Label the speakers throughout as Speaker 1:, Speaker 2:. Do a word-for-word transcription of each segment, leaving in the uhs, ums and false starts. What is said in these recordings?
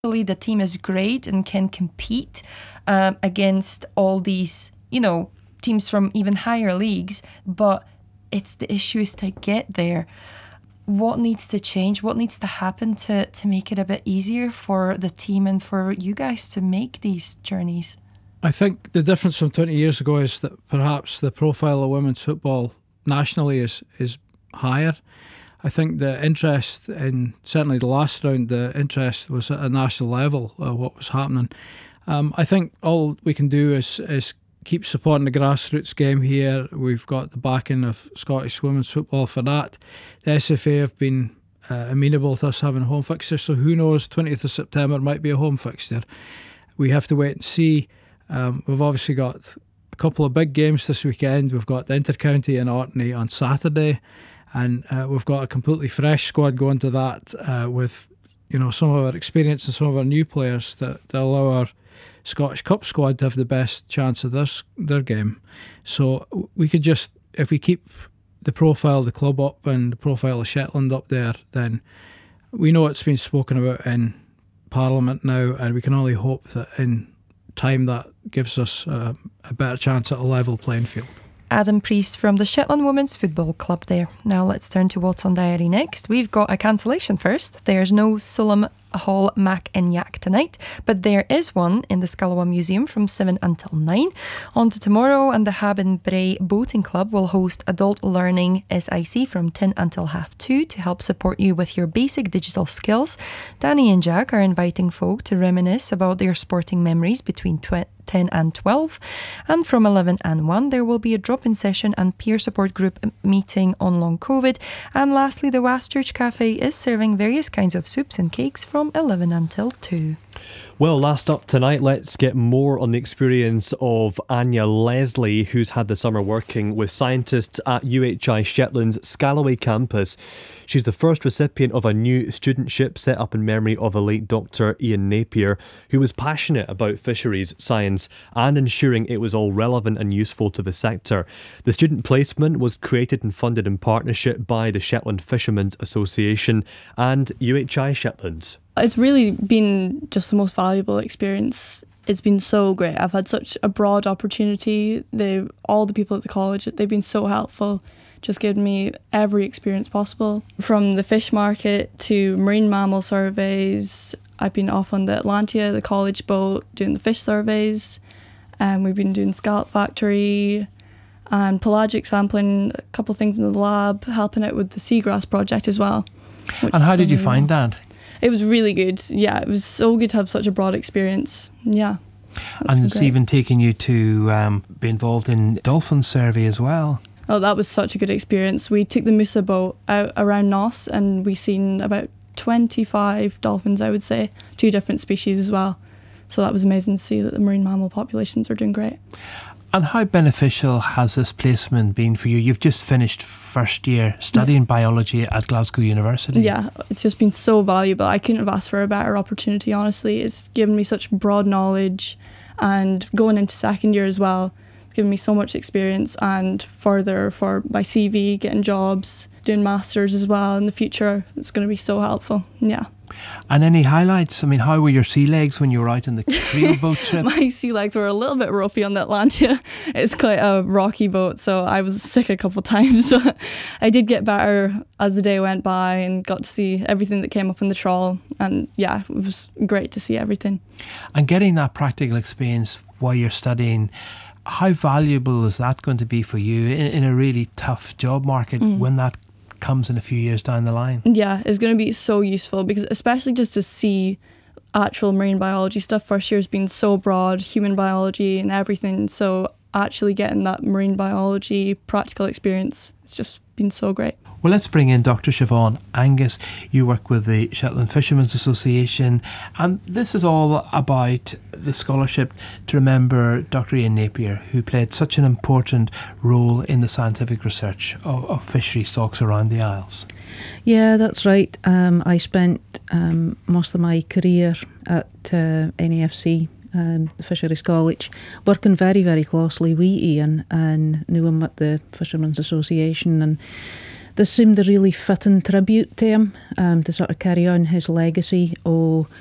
Speaker 1: the team is great and can compete um, against all these, you know, teams from even higher leagues, but it's the issue is to get there. What needs to change? What needs to happen to, to make it a bit easier for the team and for you guys to make these journeys?
Speaker 2: I think the difference from twenty years ago is that perhaps the profile of women's football nationally is, is higher. I think the interest in, certainly the last round, the interest was at a national level of what was happening. Um, I think all we can do is, is keep supporting the grassroots game here. We've got the backing of Scottish women's football for that. The S F A have been uh, amenable to us having a home fixture, so who knows, twentieth of September might be a home fixture. We have to wait and see. Um, we've obviously got a couple of big games this weekend. We've got the Intercounty in Orkney on Saturday, and uh, we've got a completely fresh squad going to that uh, with, you know, some of our experience and some of our new players that, that allow our Scottish Cup squad to have the best chance of their, their game. So we could just, if we keep the profile of the club up and the profile of Shetland up there, then we know it's been spoken about in Parliament now, and we can only hope that in time that gives us uh, a better chance at a level playing field.
Speaker 1: Adam Priest from the Shetland Women's Football Club there. Now let's turn to what's on diary next. We've got a cancellation first. There's no Sulam Hall Mac and Yak tonight, but there is one in the Scalawa Museum from seven until nine. On to tomorrow, and the Hab and Bray Boating Club will host Adult Learning S I C from ten until half two to help support you with your basic digital skills. Danny and Jack are inviting folk to reminisce about their sporting memories between tw- ten and twelve, and from eleven and one there will be a drop-in session and peer support group meeting on long COVID. And lastly, the Wastchurch Cafe is serving various kinds of soups and cakes from eleven until two.
Speaker 3: Well, last up tonight, let's get more on the experience of Anya Leslie, who's had the summer working with scientists at U H I Shetland's Scalloway campus. She's the first recipient of a new studentship set up in memory of a late Doctor Ian Napier, who was passionate about fisheries science and ensuring it was all relevant and useful to the sector. The student placement was created and funded in partnership by the Shetland Fishermen's Association and U H I Shetland.
Speaker 4: It's really been just the most valuable experience. It's been so great. I've had such a broad opportunity. They, all the people at the college, they've been so helpful, just given me every experience possible. From the fish market to marine mammal surveys. I've been off on the Atlantia, the college boat, doing the fish surveys. And we've been doing scallop factory and pelagic sampling, a couple of things in the lab, helping out with the seagrass project as well.
Speaker 5: And how did you find that?
Speaker 4: It was really good. Yeah, it was so good to have such a broad experience. Yeah.
Speaker 5: And it's even taken you to um, be involved in dolphin survey as well.
Speaker 4: Oh, that was such a good experience. We took the Musa boat out around Nos and we seen about twenty-five dolphins, I would say, two different species as well. So that was amazing to see that the marine mammal populations are doing great.
Speaker 5: And how beneficial has this placement been for you? You've just finished first year studying biology at Glasgow University.
Speaker 4: Yeah, it's just been so valuable. I couldn't have asked for a better opportunity, honestly. It's given me such broad knowledge, and going into second year as well, it's given me so much experience, and further for my C V, getting jobs, doing masters as well in the future. It's going to be so helpful. Yeah.
Speaker 5: And any highlights? I mean, how were your sea legs when you were out on the Creel boat trip?
Speaker 4: My sea legs were a little bit ropey on the Atlantia. It's quite a rocky boat, so I was sick a couple of times. But I did get better as the day went by and got to see everything that came up in the trawl. And yeah, it was great to see everything.
Speaker 5: And getting that practical experience while you're studying, how valuable is that going to be for you in, in a really tough job market mm. when that comes in a few years down the line?
Speaker 4: Yeah, it's going to be so useful, because especially just to see actual marine biology stuff. First year has been so broad, human biology and everything, so actually getting that marine biology practical experience, it's just been so great.
Speaker 5: Well, let's bring in Doctor Siobhan Angus. You work with the Shetland Fishermen's Association, and this is all about the scholarship to remember Doctor Ian Napier, who played such an important role in the scientific research of, of fishery stocks around the Isles.
Speaker 6: Yeah, that's right. Um, I spent um, most of my career at uh, N A F C, um, the Fisheries College, working very, very closely with Ian, and knew him at the Fishermen's Association, and this seemed a really fitting tribute to him, um, to sort of carry on his legacy of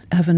Speaker 6: having